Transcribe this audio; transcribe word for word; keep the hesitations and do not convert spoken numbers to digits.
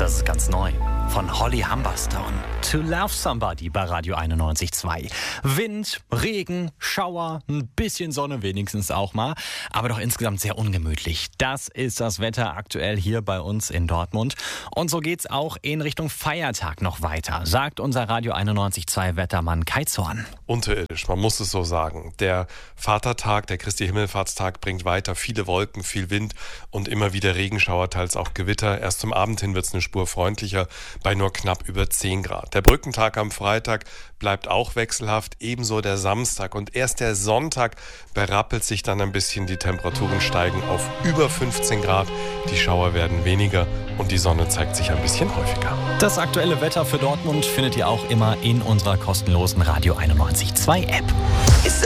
Das ist ganz neu. Von Holly Humberstone. To Love Somebody bei Radio einundneunzig Komma zwei. Wind, Regen, Schauer, ein bisschen Sonne wenigstens auch mal. Aber doch insgesamt sehr ungemütlich. Das ist das Wetter aktuell hier bei uns in Dortmund. Und so geht's auch in Richtung Feiertag noch weiter, sagt unser Radio einundneunzig Komma zwei Wettermann Kai Zorn. Unterirdisch, man muss es so sagen. Der Vatertag, der Christi Himmelfahrtstag bringt weiter viele Wolken, viel Wind und immer wieder Regenschauer, teils auch Gewitter. Erst zum Abend hin wird es eine Spur freundlicher bei nur knapp über zehn Grad. Der Brückentag am Freitag bleibt auch wechselhaft, ebenso der Samstag. Und erst der Sonntag berappelt sich dann ein bisschen, die Temperaturen steigen auf über fünfzehn Grad. Die Schauer werden weniger und die Sonne zeigt sich ein bisschen häufiger. Das aktuelle Wetter für Dortmund findet ihr auch immer in unserer kostenlosen Radio einundneunzig Komma zwei App.